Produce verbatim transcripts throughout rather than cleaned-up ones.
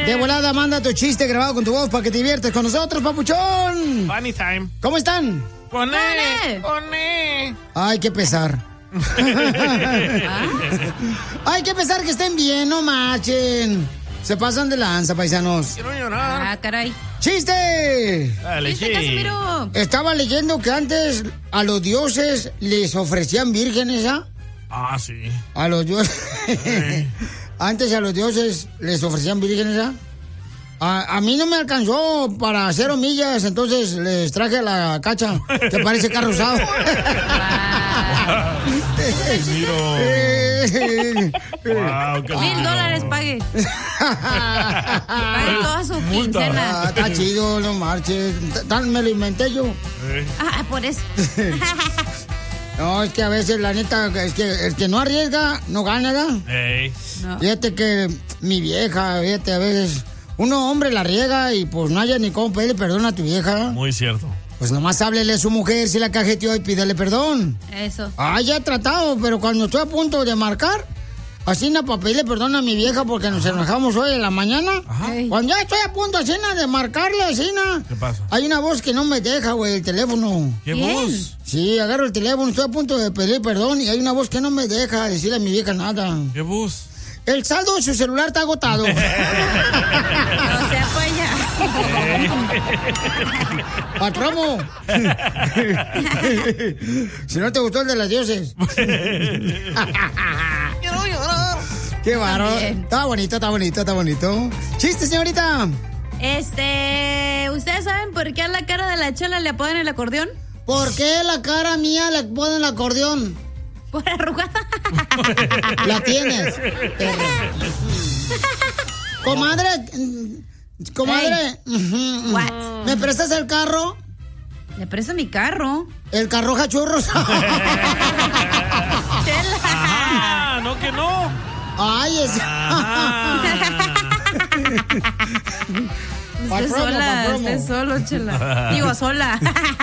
De volada, manda tu chiste grabado con tu voz para que te diviertes con nosotros, papuchón. Funny time. ¿Cómo están? Con él, con él. Ay, qué pesar. Ay, qué pesar que estén bien, no marchen. Se pasan de lanza, paisanos. Quiero llorar. Ah, caray. ¡Chiste! Dale, ¿Chiste, sí. Casimiro? Estaba leyendo que antes a los dioses les ofrecían vírgenes, ¿ah? Ah, sí. A los dioses. Antes a los dioses les ofrecían vírgenes, ¿ah? A, a mí no me alcanzó para hacer homillas, entonces les traje a la Cacha, que parece carro usado. Wow, qué Mil lindo. dólares pague. Pague toda su quincena. Ah, está chido, no marches. Tal me lo inventé yo. Eh. Ah, por eso. No, es que a veces, la neta, es que el que no arriesga, no gana, ¿verdad? Ey. No. Fíjate que mi vieja, fíjate, a veces, uno hombre la riega y pues no haya ni cómo pedirle perdón a tu vieja. Muy cierto. Pues nomás háblele a su mujer si la cajeteó y pídele perdón. Eso. Ah, ya he tratado, pero cuando estoy a punto de marcar, así na para pedirle perdón a mi vieja porque nos enojamos hoy en la mañana. Ajá. Ey. Cuando ya estoy a punto así na, de marcarle así na, ¿Qué pasa? hay una voz que no me deja, güey, el teléfono. ¿Qué ¿Quién? voz? Sí, agarro el teléfono, estoy a punto de pedir perdón y hay una voz que no me deja decirle a mi vieja nada. ¿Qué voz? El saldo de su celular está agotado. No se apoya. ¡Patromo! Si no te gustó el de las dioses. Quiero llorar. ¡Qué bárbaro! También. Está bonito, está bonito, está bonito. ¡Chiste, señorita! Este, ¿ustedes saben por qué a la cara de la Chela le apodan el acordeón? ¿Por qué la cara mía le ponen el acordeón? Por arrugada. La tienes. Perra. Comadre, mm, comadre, ujú, What? ¿me prestas el carro? Le presto mi carro. El carro jachurros. Chela. Ah, no que no. Ay, es. Ah. Pa' Esté promo, pa' sola, promo. esté solo, Chela. Digo, sola.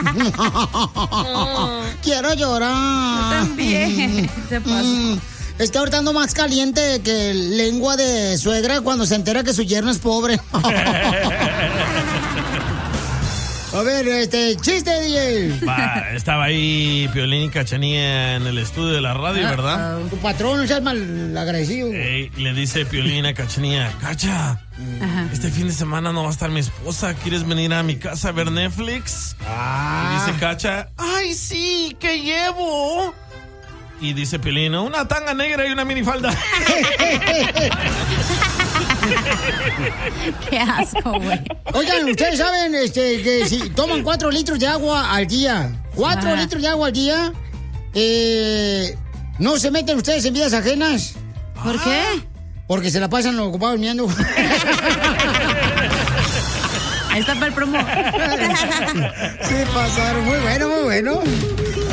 Quiero llorar. También. Se pasó. Mm, Está ahorita ando más caliente que lengua de suegra cuando se entera que su yerno es pobre. A ver, este, chiste, D J. Va, estaba ahí Piolín y Cachanía en el estudio de la radio, ¿verdad? Tu patrón, no seas mal agradecido. Ey, le dice Piolín a Cachanía, Cacha, Ajá. este fin de semana no va a estar mi esposa, ¿quieres venir a mi casa a ver Netflix? Ah. Y dice Cacha, ay sí, ¿qué llevo? Y dice Piolín, una tanga negra y una minifalda. Qué asco, güey. Oigan, ustedes saben este, que si toman cuatro litros de agua al día, cuatro Ah. litros de agua al día, eh, ¿no se meten ustedes en vidas ajenas? ¿Por qué? Porque se la pasan ocupados miando. Ahí está para el promo. Sí, pasaron. Muy bueno, muy bueno.